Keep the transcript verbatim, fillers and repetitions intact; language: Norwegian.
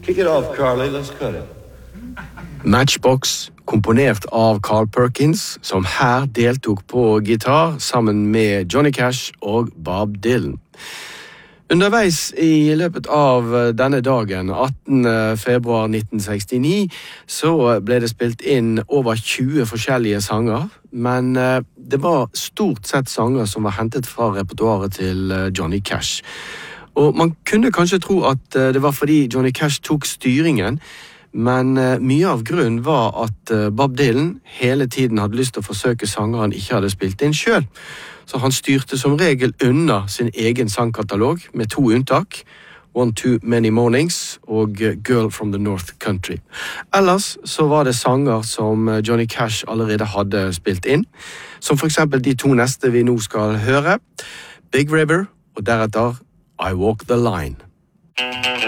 Kick it off, Carly. Let's cut it. Matchbox, komponert av Carl Perkins, som her deltok på gitar sammen med Johnny Cash og Bob Dylan. Underveis i løpet av denne dagen, attende februar nitten sekstini, så ble det spilt inn over tjue forskjellige sanger, men det var stort sett sanger som var hentet fra repertoaret til Johnny Cash. Og man kunne kanskje tro at det var fordi Johnny Cash tok styringen, men mye av grunnen var at Bob Dylan hele tiden hadde lyst til å forsøke sanger han ikke hadde spilt inn selv. Så han styrte som regel unna sin egen sangkatalog med to unntak, One Too Many Mornings og Girl from the North Country. Ellers så var det sanger som Johnny Cash allerede hadde spilt inn, som for eksempel de to neste vi nå skal høre, Big River og deretter I Walk the Line.